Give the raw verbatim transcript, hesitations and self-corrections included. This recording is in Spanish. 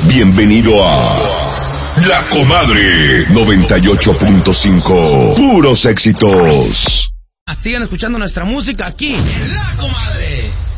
Bienvenido a La Comadre noventa y ocho punto cinco. Puros éxitos. Sigan escuchando nuestra música aquí en La Comadre.